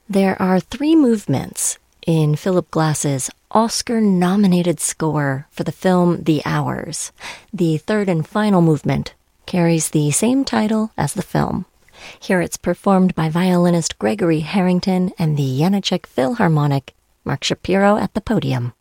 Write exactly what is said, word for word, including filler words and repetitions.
There are three movements in Philip Glass's Oscar-nominated score for the film The Hours. The third and final movement carries the same title as the film. Here it's performed by violinist Gregory Harrington and the Janáček Philharmonic, Mark Shapiro at the podium.